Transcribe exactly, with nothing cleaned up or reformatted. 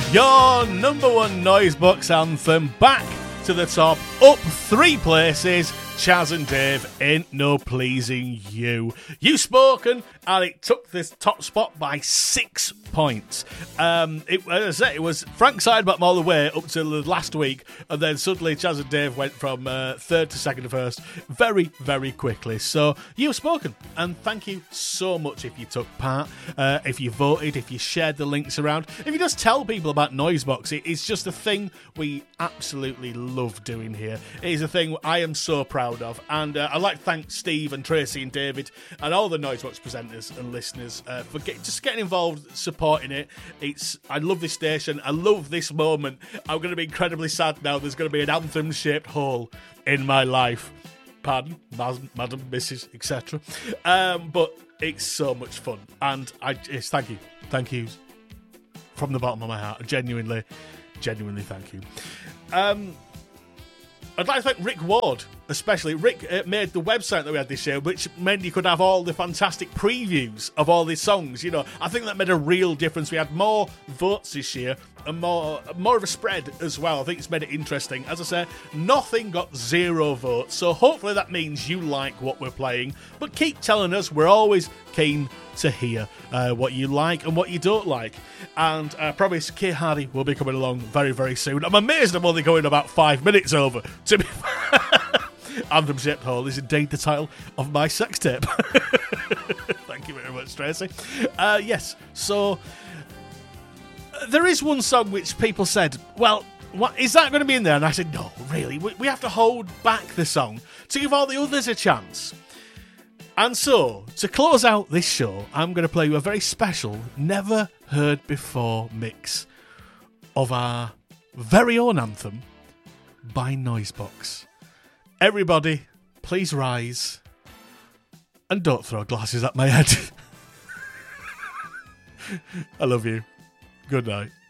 Your number one Noisebox anthem back to the top, up three places. Chaz and Dave, Ain't No Pleasing You. You spoken, and it took this top spot by six points. Um, it, as I say, it was Frank Sideback all the way up till the last week, and then suddenly Chaz and Dave went from uh, third to second to first very, very quickly. So you've spoken, and thank you so much if you took part, uh, if you voted, if you shared the links around, if you just tell people about Noisebox. It, it's just a thing we absolutely love doing here. It is a thing I am so proud of, and uh, I'd like to thank Steve and Tracy and David and all the Noisebox presenters and listeners uh, for get, just getting involved, supporting it. It's I love this station, I love this moment. I'm going to be incredibly sad now. There's going to be an anthem-shaped hole in my life. Pardon, madam, madam missus, et cetera. Um, but it's so much fun, and I it's, thank you, thank you from the bottom of my heart. Genuinely, genuinely, thank you. Um, I'd like to thank Rick Ward, especially. Rick uh, made the website that we had this year, which meant you could have all the fantastic previews of all these songs. You know, I think that made a real difference. We had more votes this year and more more of a spread as well. I think it's made it interesting. As I say, nothing got zero votes, so hopefully that means you like what we're playing. But keep telling us. We're always keen to hear uh, what you like and what you don't like. And I uh, promise Kay Hardy will be coming along very, very soon. I'm amazed I'm only going about five minutes over, to be fair. Anthem Shaped Hole is indeed the title of my sex tape. Thank you very much, Tracy. Uh, yes, so uh, there is one song which people said, well, what, is that going to be in there? And I said, no, really, we, we have to hold back the song to give all the others a chance. And so, to close out this show, I'm going to play you a very special, never heard before mix of our very own anthem by Noisebox. Everybody, please rise and don't throw glasses at my head. I love you. Good night.